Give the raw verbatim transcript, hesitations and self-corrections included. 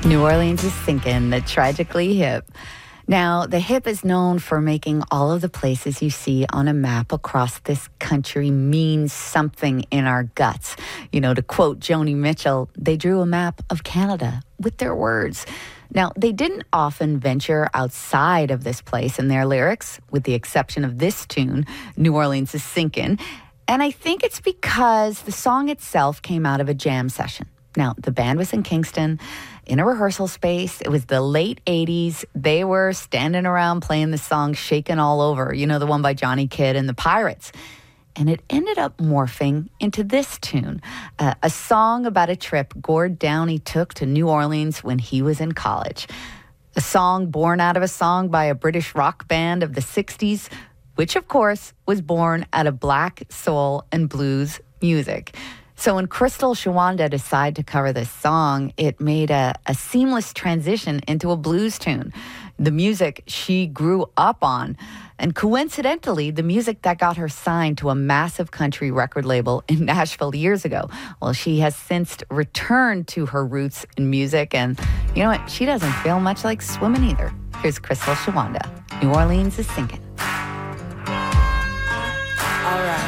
New Orleans is sinking, the Tragically Hip. Now, the Hip is known for making all of the places you see on a map across this country mean something in our guts. You know, to quote Joni Mitchell, they drew a map of Canada with their words. Now, they didn't often venture outside of this place in their lyrics, with the exception of this tune, New Orleans is Sinkin'. And I think it's because the song itself came out of a jam session. Now, the band was in Kingston, in a rehearsal space. It was the late eighties. They were standing around playing the song Shakin' All Over, you know, the one by Johnny Kidd and the Pirates. And it ended up morphing into this tune, uh, a song about a trip Gord Downie took to New Orleans when he was in college. A song born out of a song by a British rock band of the sixties, which, of course, was born out of black soul and blues music. So when Crystal Shawanda decided to cover this song, it made a, a seamless transition into a blues tune, the music she grew up on. And coincidentally, the music that got her signed to a massive country record label in Nashville years ago. Well, she has since returned to her roots in music, and you know what? She doesn't feel much like swimming either. Here's Crystal Shawanda. New Orleans is Sinkin'. All right.